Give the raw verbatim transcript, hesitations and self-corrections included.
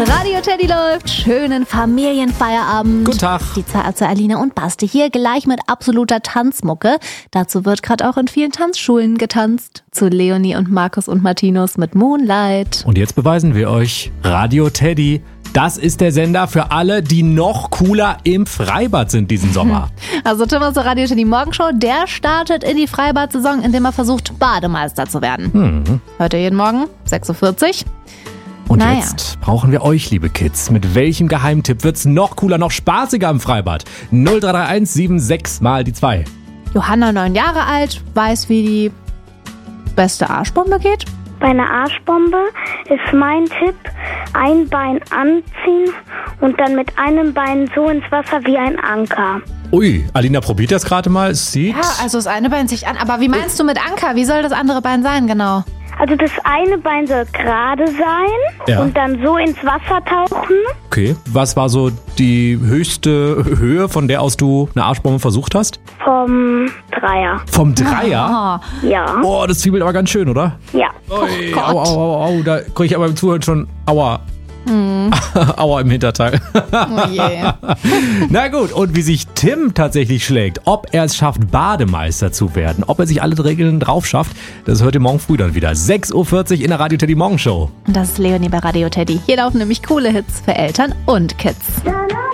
Radio Teddy läuft. Schönen Familienfeierabend. Guten Tag. Die Zeit zu Aline und Basti hier gleich mit absoluter Tanzmucke. Dazu wird gerade auch in vielen Tanzschulen getanzt. Zu Leonie und Markus und Martinus mit Moonlight. Und jetzt beweisen wir euch, Radio Teddy, das ist der Sender für alle, die noch cooler im Freibad sind diesen Sommer. Also Tim aus der Radio Teddy Morgenshow, der startet in die Freibad-Saison, indem er versucht, Bademeister zu werden. Mhm. Hört ihr jeden Morgen, sechs Uhr vierzig. Und Naja. jetzt brauchen wir euch, liebe Kids. Mit welchem Geheimtipp wird's noch cooler, noch spaßiger im Freibad? null drei drei eins sieben sechs mal die zwei. Johanna, neun Jahre alt, weiß, wie die beste Arschbombe geht. Bei einer Arschbombe ist mein Tipp, ein Bein anziehen und dann mit einem Bein so ins Wasser wie ein Anker. Ui, Alina probiert das gerade mal. Es sieht... Ja, also das eine Bein sich an. Aber wie meinst du mit Anker? Wie soll das andere Bein sein, genau? Also das eine Bein soll gerade sein Ja. und dann so ins Wasser tauchen. Okay, was war so die höchste Höhe, von der aus du eine Arschbombe versucht hast? Vom Dreier. Vom Dreier? Oh, Ja. Oh, das zwiebelt aber ganz schön, oder? Ja. Ui, Gott. au, au, au, au, da kriege ich aber im Zuhören schon Aua. Aua im Hinterteil. oh je. Na gut, und wie sich Tim tatsächlich schlägt, ob er es schafft, Bademeister zu werden, ob er sich alle Regeln drauf schafft, das hört ihr morgen früh dann wieder. sechs Uhr vierzig in der Radio Teddy Morgenshow. Und das ist Leonie bei Radio Teddy. Hier laufen nämlich coole Hits für Eltern und Kids.